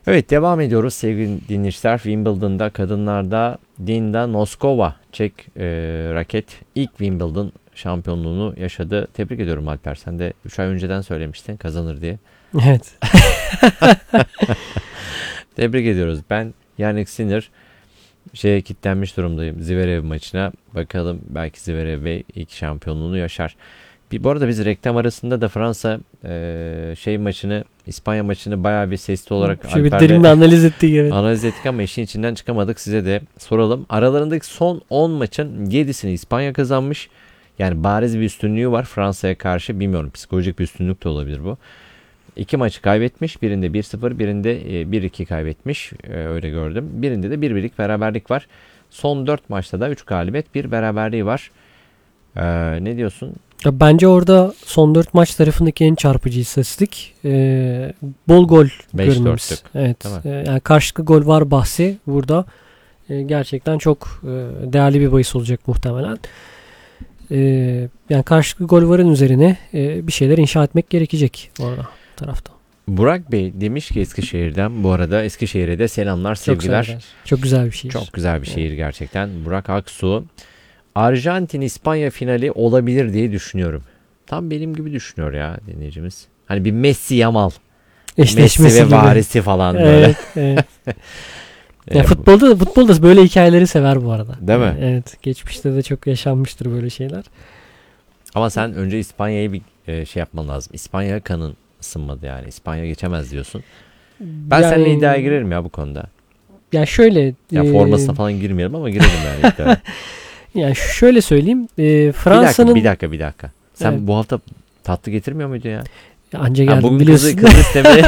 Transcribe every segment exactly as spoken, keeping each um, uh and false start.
Evet, devam ediyoruz sevgili dinleyiciler. Wimbledon'da kadınlarda Dinda Noskova Çek e, raket ilk Wimbledon şampiyonluğunu yaşadı. Tebrik ediyorum Alper. Sen de üç ay önceden söylemiştin kazanır diye. Evet. Tebrik ediyoruz. Ben Jannik Sinner şeye kilitlenmiş durumdayım. Zverev maçına. Bakalım belki Zverev Bey ilk şampiyonluğunu yaşar. Bir, bu arada biz reklam arasında da Fransa e, şey maçını, İspanya maçını bayağı bir sesli olarak Şöyle bir derin bir analiz ettik. Evet. Analiz ettik ama işin içinden çıkamadık. Size de soralım. Aralarındaki son on maçın yedisini İspanya kazanmış. Yani bariz bir üstünlüğü var Fransa'ya karşı. Bilmiyorum, psikolojik bir üstünlük de olabilir bu. İki maçı kaybetmiş. Birinde bir sıfır, birinde bir iki kaybetmiş. Öyle gördüm. Birinde de bir birlik beraberlik var. Son dört maçta da üç galibiyet, bir beraberliği var. Ee, ne diyorsun? Ya bence orada son dört maç tarafındaki en çarpıcı istatistik ee, bol gol görmemiz. Evet. E, yani karşılıklı gol var bahsi burada. E, gerçekten çok e, değerli bir bahis olacak muhtemelen. E, yani karşılıklı gol varın üzerine e, bir şeyler inşa etmek gerekecek orada tarafta. Burak Bey demiş ki Eskişehir'den, bu arada Eskişehir'e de selamlar, sevgiler. Çok, çok güzel bir şehir. Çok güzel bir şehir gerçekten. Burak Aksu. Arjantin-İspanya finali olabilir diye düşünüyorum. Tam benim gibi düşünüyor ya dinleyicimiz. Hani bir Messi Yamal. Messi ve gibi. Varisi falan böyle. Evet, evet. Ya futbolda da futbolda böyle hikayeleri sever bu arada. Değil mi? Evet. Geçmişte de çok yaşanmıştır böyle şeyler. Ama sen önce İspanya'yı bir şey yapman lazım. İspanya kanın ısınmadı yani. İspanya geçemez diyorsun. Ben yani, seninle iddiaya girerim ya bu konuda. Ya şöyle. Ya formasına e... falan girmeyelim ama girelim yani iddiaya. Yani şöyle söyleyeyim. E, Fransa'nın... Bir dakika bir dakika. Bir dakika. Sen evet. Bu hafta tatlı getirmiyor muydun ya? ya anca geldim bugün biliyorsun. Bugün kız istemeye.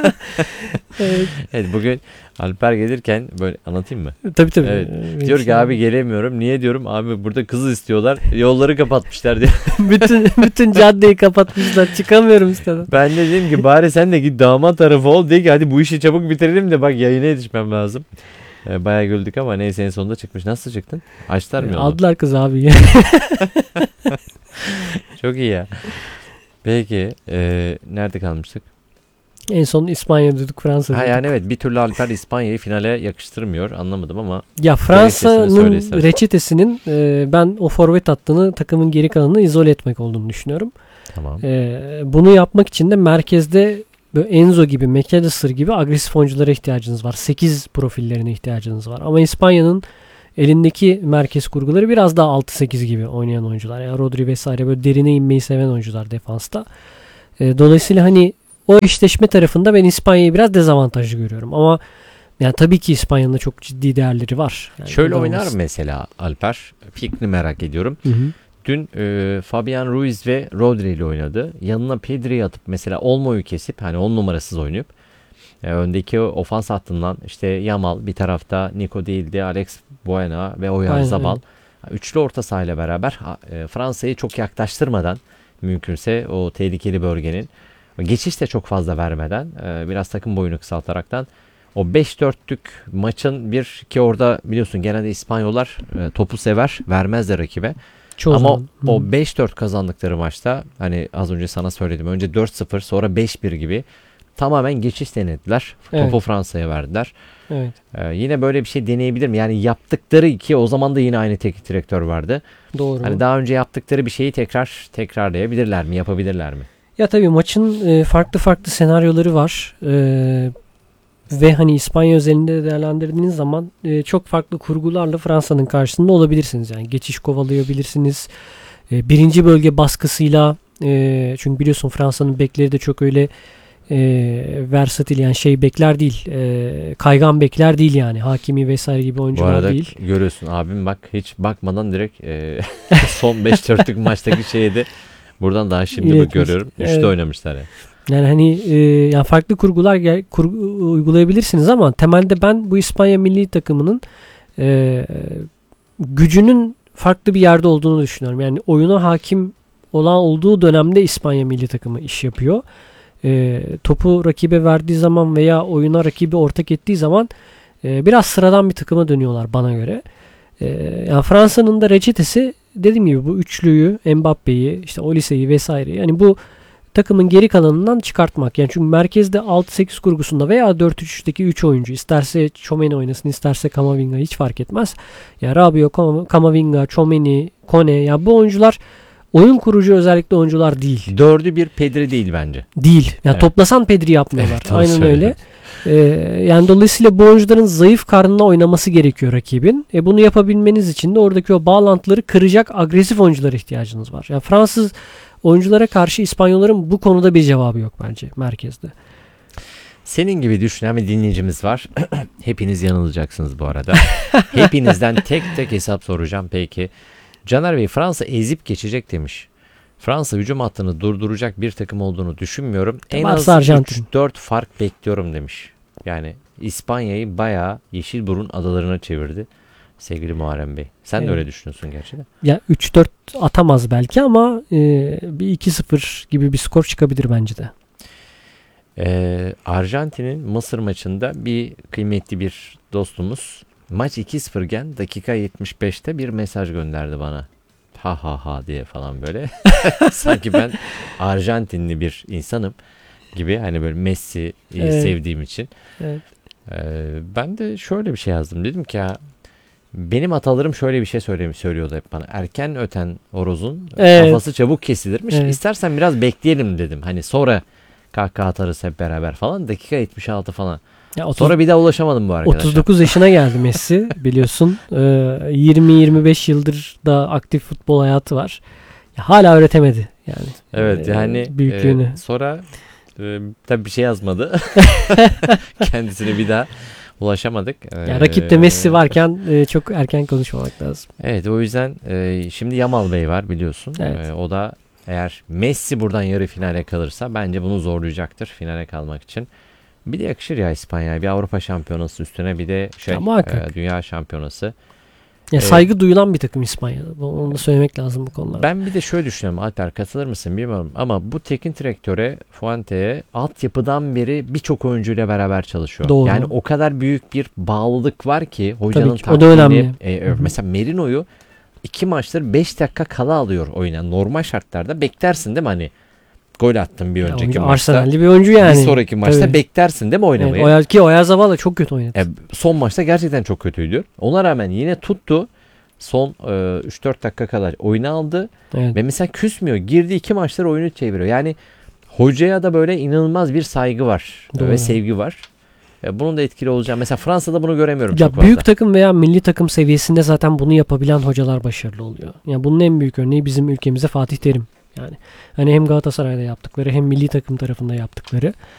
Evet. Evet, bugün Alper gelirken böyle anlatayım mı? Tabii tabii. Evet. Ee, diyor ki abi gelemiyorum. Niye diyorum? Abi burada kızı istiyorlar. Yolları kapatmışlar diyor. bütün bütün caddeyi kapatmışlar. Çıkamıyorum istedim. Ben de dedim ki bari sen de git damat tarafı ol. De ki hadi bu işi çabuk bitirelim de bak yayına yetişmem lazım. Bayağı güldük ama neyse en sonunda çıkmış. Nasıl çıktın? Açtılar mı yolu? Aldılar kız abi. Çok iyi ya. Peki e, nerede kalmıştık? En son İspanya dedik, Fransa dedik. Ha yani evet, bir türlü Alper İspanya'yı finale yakıştırmıyor. Anlamadım ama. Ya Fransa'nın reçetesinin e, ben o forvet hattını takımın geri kalanını izole etmek olduğunu düşünüyorum. Tamam. E, bunu yapmak için de merkezde böyle Enzo gibi, McAllister gibi agresif oyunculara ihtiyacınız var. sekiz profillerine ihtiyacınız var. Ama İspanya'nın elindeki merkez kurguları biraz daha altı sekiz gibi oynayan oyuncular. Yani Rodri vesaire böyle derine inmeyi seven oyuncular defansta. E, dolayısıyla hani o eşleşme tarafında ben İspanya'yı biraz dezavantajlı görüyorum. Ama yani tabii ki İspanya'nın da çok ciddi değerleri var. Yani şöyle oynar mı mesela Alper? Fikrini merak ediyorum. Hı hı. Dün e, Fabian Ruiz ve Rodri ile oynadı. Yanına Pedri'yi atıp mesela Olmo'yu kesip hani on numarasız oynayıp e, öndeki ofans hattından işte Yamal, bir tarafta Nico değildi, Alex Buena ve Oyarzabal. Üçlü orta sahayla beraber e, Fransa'yı çok yaklaştırmadan, mümkünse o tehlikeli bölgenin geçiş de çok fazla vermeden, e, biraz takım boyunu kısaltaraktan o beş dörtlük maçın bir ki orada biliyorsun genelde İspanyollar e, topu sever, vermezler rakibe. Çoğu ama zaman. O beş dört kazandıkları maçta hani az önce sana söyledim, önce dört sıfır sonra beş bir gibi tamamen geçiş denediler. Evet. Topu Fransa'ya verdiler. Evet. Ee, yine böyle bir şey deneyebilir mi? Yani yaptıkları ki o zaman da yine aynı teknik direktör vardı. Doğru. Hani daha önce yaptıkları bir şeyi tekrar tekrarlayabilirler mi? Yapabilirler mi? Ya tabii maçın e, farklı farklı senaryoları var. E, ve hani İspanya özelinde değerlendirdiğiniz zaman e, çok farklı kurgularla Fransa'nın karşısında olabilirsiniz. Yani geçiş kovalayabilirsiniz. E, birinci bölge baskısıyla e, çünkü biliyorsun Fransa'nın bekleri de çok öyle e, versatil, yani şey bekler değil. E, kaygan bekler değil yani. Hakimi vesaire gibi oyuncular değil. Bu arada değil. Görüyorsun abim bak hiç bakmadan direkt e, son beş dörtlük maçtaki şeydi. Buradan daha şimdi bak görüyorum. Üçte evet. Oynamışlar yani. Yani hani e, yani farklı kurgular kurgu, uygulayabilirsiniz ama temelde ben bu İspanya milli takımının e, gücünün farklı bir yerde olduğunu düşünüyorum. Yani oyuna hakim olan olduğu dönemde İspanya milli takımı iş yapıyor. E, topu rakibe verdiği zaman veya oyuna rakibi ortak ettiği zaman e, biraz sıradan bir takıma dönüyorlar bana göre. E, yani Fransa'nın da reçetesi dediğim gibi bu üçlüyü, Mbappe'yi, işte Olise'yi vesaire, yani bu takımın geri kalanından çıkartmak. Yani çünkü merkezde altı sekiz kurgusunda veya dört üç üçteki üç oyuncu, isterse Tchouaméni oynasın, isterse Camavinga, hiç fark etmez. Ya Rabiot, Camavinga, Tchouaméni, Kone, ya bu oyuncular oyun kurucu özellikle oyuncular değil. Dördü bir Pedri değil bence. Değil. Yani Evet. toplasan Pedri yapmıyorlar. Evet, Aynen söyledim. öyle. Ee, yani dolayısıyla bu oyuncuların zayıf karnına oynaması gerekiyor rakibin. E bunu yapabilmeniz için de oradaki o bağlantıları kıracak agresif oyunculara ihtiyacınız var. Yani Fransız oyunculara karşı İspanyolların bu konuda bir cevabı yok bence merkezde. Senin gibi düşünen bir dinleyicimiz var. Hepiniz yanılacaksınız bu arada. Hepinizden tek tek hesap soracağım peki. Caner Bey, Fransa ezip geçecek demiş. Fransa hücum hattını durduracak bir takım olduğunu düşünmüyorum. En Varsa az Arjantin. üç dört fark bekliyorum demiş. Yani İspanya'yı bayağı Yeşilburun adalarına çevirdi sevgili Muharrem Bey. Sen Evet. de öyle düşünüyorsun gerçi de. Ya üç dört atamaz belki ama e, bir iki sıfır gibi bir skor çıkabilir bence de. Ee, Arjantin'in Mısır maçında bir kıymetli bir dostumuz maç iki sıfır iken dakika yetmiş beşte bir mesaj gönderdi bana. Ha ha ha diye falan böyle. Sanki ben Arjantinli bir insanım gibi, hani böyle Messi'yi Evet. sevdiğim için. Evet. Ee, ben de şöyle bir şey yazdım. Dedim ki ya, benim atalarım şöyle bir şey söylemi söylüyordu hep bana. Erken öten horozun Evet. kafası çabuk kesilirmiş. Evet. İstersen biraz bekleyelim dedim. Hani sonra kahkaha atarız hep beraber falan. Dakika yetmiş altı falan. Ya otuz, Sonra bir daha ulaşamadım bu arkadaşa. otuz dokuz yaşına geldi Messi biliyorsun. Ee, yirmi yirmi beş yıldır da aktif futbol hayatı var. Ya hala öğretemedi yani. Evet Ee, yani büyüklüğünü. e, sonra e, tabii bir şey yazmadı. Kendisine bir daha ulaşamadık. Ya rakipte Ee, Messi varken e, çok erken konuşmamak lazım. Evet, o yüzden e, şimdi Yamal Bey var biliyorsun. Evet. E, o da eğer Messi buradan yarı finale kalırsa bence bunu zorlayacaktır finale kalmak için. Bir de yakışır ya İspanya'ya, bir Avrupa şampiyonası üstüne bir de şey Ya muhakkak. e, dünya şampiyonası. Ya Evet. saygı duyulan bir takım İspanya'da. Onu da söylemek lazım bu konularda. Ben bir de şöyle düşünüyorum, Alper katılır mısın bilmiyorum ama bu teknik direktöre, Fuente'ye altyapıdan beri birçok oyuncuyla beraber çalışıyor. Doğru. Yani o kadar büyük bir bağlılık var ki hocanın Tabii ki, o da taktiğini, önemli. e, Hı hı. mesela Merino'yu iki maçtır beş dakika kala alıyor oyuna. Normal şartlarda beklersin değil mi, hani gol attın bir Ya önceki oyuncu maçta. Arsenal'li bir oyuncu yani. Bir sonraki maçta Tabii. beklersin değil mi oynamayı? Evet, Oya- ki Oyarzabal da çok kötü oynadı. E, son maçta gerçekten çok kötüydü. Ona rağmen yine tuttu. Son e, üç dört dakika kadar oyunu aldı. Evet. Ve mesela küsmüyor. Girdi iki maçlar oyunu çeviriyor. Yani hocaya da böyle inanılmaz bir saygı var. Doğru. Ve sevgi var. E, bunun da etkili olacağı. Mesela Fransa'da bunu göremiyorum Ya çok fazla. büyük takım veya milli takım seviyesinde zaten bunu yapabilen hocalar başarılı oluyor. Yani bunun en büyük örneği bizim ülkemizde Fatih Terim. Yani hani hem Galatasaray'da yaptıkları hem milli takım tarafında yaptıkları.